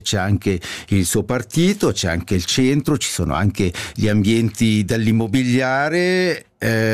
C'è anche il suo partito, c'è anche il centro, ci sono anche gli ambienti dell'immobiliare.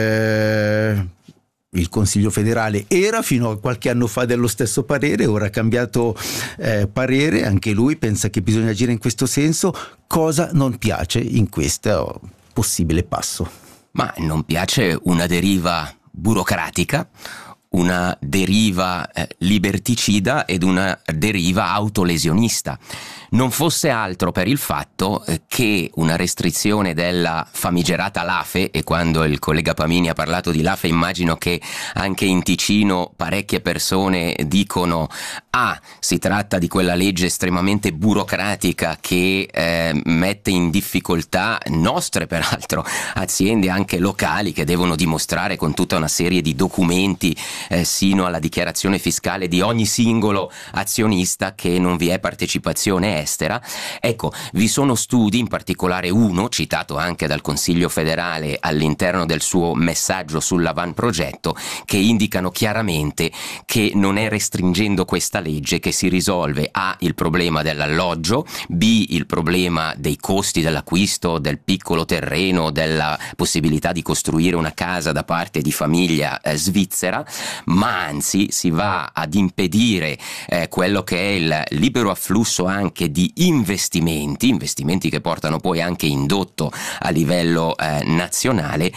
Il Consiglio federale era fino a qualche anno fa dello stesso parere, ora ha cambiato parere, anche lui pensa che bisogna agire in questo senso. Cosa non piace in questo possibile passo? Ma non piace una deriva burocratica, una deriva liberticida ed una deriva autolesionista. Non fosse altro per il fatto che una restrizione della famigerata LAFE, e quando il collega Pamini ha parlato di LAFE immagino che anche in Ticino parecchie persone dicono si tratta di quella legge estremamente burocratica che mette in difficoltà nostre peraltro aziende anche locali, che devono dimostrare con tutta una serie di documenti sino alla dichiarazione fiscale di ogni singolo azionista che non vi è partecipazione estera. Ecco, vi sono studi, in particolare uno citato anche dal Consiglio federale all'interno del suo messaggio sull'avantprogetto, che indicano chiaramente che non è restringendo questa legge che si risolve il problema dell'alloggio, il problema dei costi dell'acquisto del piccolo terreno, della possibilità di costruire una casa da parte di famiglia svizzera, ma anzi si va ad impedire quello che è il libero afflusso anche di investimenti che portano poi anche indotto a livello nazionale,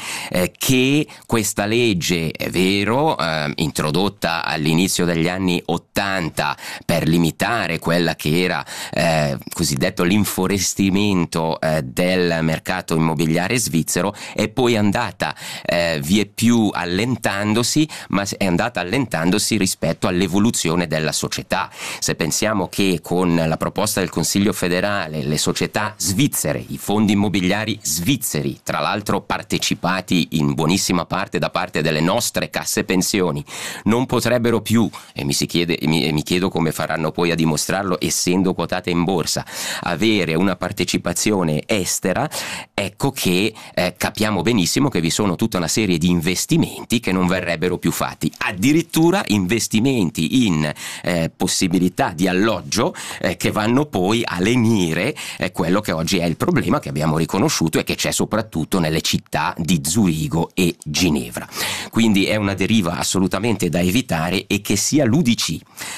che questa legge, è vero, introdotta all'inizio degli anni 80 per limitare quella che era cosiddetto l'inforestimento del mercato immobiliare svizzero, è poi andata vieppiù allentandosi, ma è andata allentandosi rispetto all'evoluzione della società. Se pensiamo che con la proposta del Consiglio federale le società svizzere, i fondi immobiliari svizzeri, tra l'altro partecipati in buonissima parte da parte delle nostre casse pensioni, non potrebbero più, e mi chiedo come faranno poi a dimostrarlo essendo quotate in borsa, avere una partecipazione estera, ecco che capiamo benissimo che vi sono tutta una serie di investimenti che non verrebbero più fatti, addirittura investimenti in possibilità di alloggio che vanno poi a lenire quello che oggi è il problema che abbiamo riconosciuto e che c'è soprattutto nelle città di Zurigo e Ginevra. Quindi è una deriva assolutamente da evitare, e che sia l'UDC,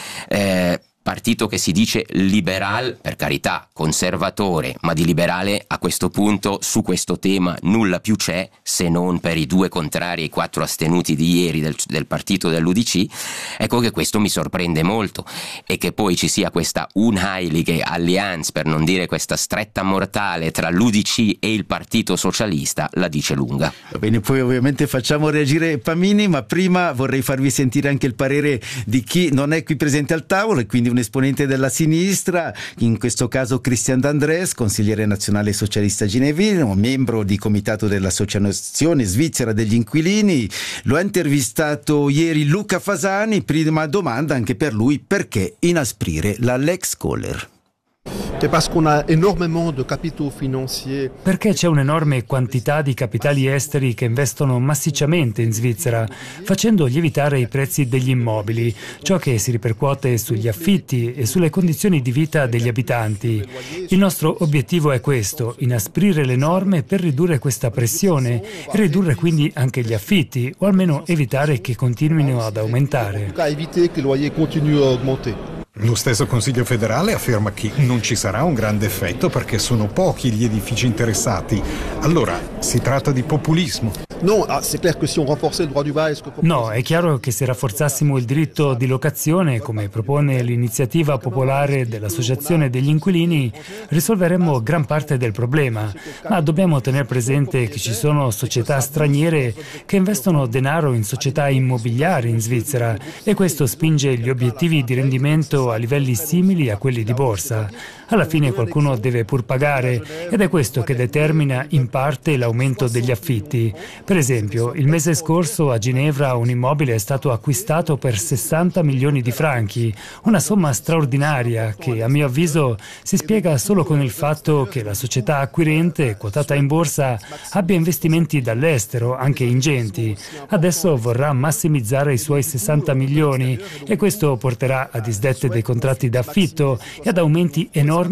partito che si dice liberal, per carità, conservatore, ma di liberale a questo punto su questo tema nulla più c'è, se non per i 2 contrari e i 4 astenuti di ieri del partito dell'UDC. Ecco che questo mi sorprende molto, e che poi ci sia questa Unheilige Allianz, per non dire questa stretta mortale tra l'UDC e il Partito Socialista, la dice lunga. Va bene, poi ovviamente facciamo reagire Pamini, ma prima vorrei farvi sentire anche il parere di chi non è qui presente al tavolo, e quindi un esponente della sinistra, in questo caso Christian D'Andres, consigliere nazionale socialista ginevino, membro di comitato dell'Associazione Svizzera degli Inquilini. Lo ha intervistato ieri Luca Fasani. Prima domanda anche per lui: perché inasprire la Lex Kohler? Perché c'è un'enorme quantità di capitali esteri che investono massicciamente in Svizzera, facendo lievitare i prezzi degli immobili, ciò che si ripercuote sugli affitti e sulle condizioni di vita degli abitanti. Il nostro obiettivo è questo: inasprire le norme per ridurre questa pressione e ridurre quindi anche gli affitti, o almeno evitare che continuino ad aumentare. Lo stesso Consiglio federale afferma che non ci sarà un grande effetto perché sono pochi gli edifici interessati. Allora, si tratta di populismo? No, è chiaro che se rafforzassimo il diritto di locazione, come propone l'iniziativa popolare dell'Associazione degli Inquilini, risolveremmo gran parte del problema. Ma dobbiamo tenere presente che ci sono società straniere che investono denaro in società immobiliari in Svizzera, e questo spinge gli obiettivi di rendimento a livelli simili a quelli di borsa. Alla fine qualcuno deve pur pagare, ed è questo che determina in parte l'aumento degli affitti. Per esempio, il mese scorso a Ginevra un immobile è stato acquistato per 60 milioni di franchi, una somma straordinaria che a mio avviso si spiega solo con il fatto che la società acquirente, quotata in borsa, abbia investimenti dall'estero, anche ingenti. Adesso vorrà massimizzare i suoi 60 milioni e questo porterà a disdette dei contratti d'affitto e ad aumenti enormi